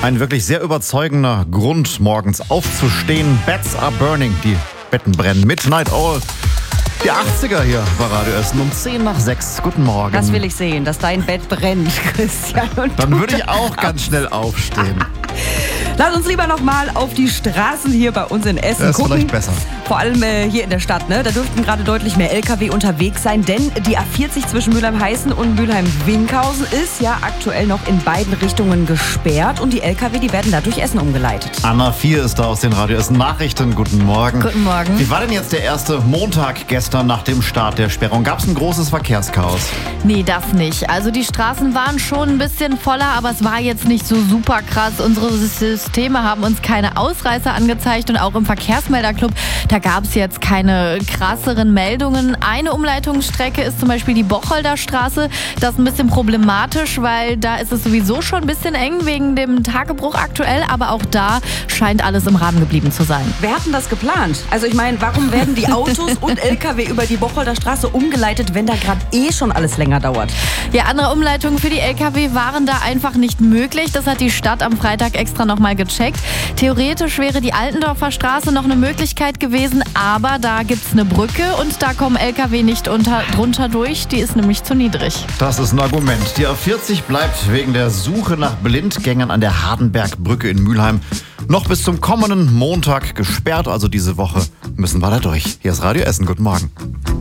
Ein wirklich sehr überzeugender Grund, morgens aufzustehen. Beds are burning, die Betten brennen. Midnight Oil. Die 80er hier bei Radio Essen um 5:10. Guten Morgen. Das will ich sehen, dass dein Bett brennt, Christian. Und Dann würde ich auch ganz schnell aufstehen. Lass uns lieber noch mal auf die Straßen hier bei uns in Essen Das ist gucken. vielleicht besser. Vor allem hier in der Stadt, ne? Da dürften gerade deutlich mehr LKW unterwegs sein, denn die A40 zwischen Mülheim-Heißen und Mülheim-Winkhausen ist ja aktuell noch in beiden Richtungen gesperrt und die LKW, die werden da durch Essen umgeleitet. Anna 4 ist da aus den Radio Essen Nachrichten. Guten Morgen. Guten Morgen. Wie war denn jetzt der erste Montag gestern nach dem Start der Sperrung? Gab es ein großes Verkehrschaos? Nee, das nicht. Also die Straßen waren schon ein bisschen voller, aber es war jetzt nicht so super krass. Unsere Systeme haben uns keine Ausreißer angezeigt und auch im Verkehrsmelderclub, da gab es jetzt keine krasseren Meldungen. Eine Umleitungsstrecke ist zum Beispiel die Bocholder Straße. Das ist ein bisschen problematisch, weil da ist es sowieso schon ein bisschen eng wegen dem Tagebruch aktuell, aber auch da scheint alles im Rahmen geblieben zu sein. Wer hat denn das geplant? Also ich meine, warum werden die Autos und LKW über die Bocholder Straße umgeleitet, wenn da gerade schon alles länger dauert? Ja, andere Umleitungen für die LKW waren da einfach nicht möglich. Das hat die Stadt am Freitag extra nochmal gecheckt. Theoretisch wäre die Altendorfer Straße noch eine Möglichkeit gewesen, aber da gibt's eine Brücke und da kommen LKW nicht drunter durch. Die ist nämlich zu niedrig. Das ist ein Argument. Die A40 bleibt wegen der Suche nach Blindgängern an der Hardenbergbrücke in Mülheim noch bis zum kommenden Montag gesperrt. Also diese Woche müssen wir da durch. Hier ist Radio Essen. Guten Morgen.